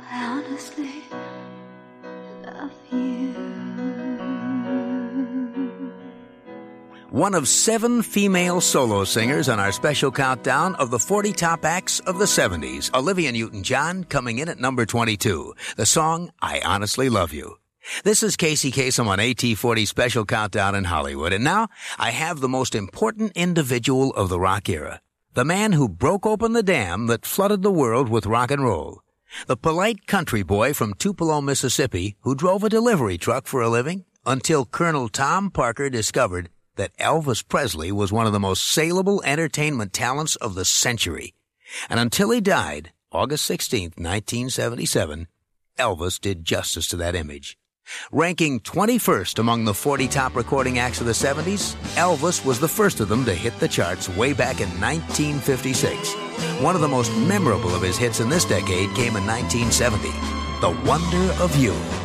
I honestly love you. One of 7 female solo singers on our special countdown of the 40 top acts of the 70s. Olivia Newton-John coming in at number 22. The song, I Honestly Love You. This is Casey Kasem on AT40 Special Countdown in Hollywood. And now I have the most important individual of the rock era. The man who broke open the dam that flooded the world with rock and roll. The polite country boy from Tupelo, Mississippi, who drove a delivery truck for a living until Colonel Tom Parker discovered that Elvis Presley was one of the most saleable entertainment talents of the century. And until he died, August 16th, 1977, Elvis did justice to that image. Ranking 21st among the 40 top recording acts of the 70s, Elvis was the first of them to hit the charts way back in 1956. One of the most memorable of his hits in this decade came in 1970, The Wonder of You.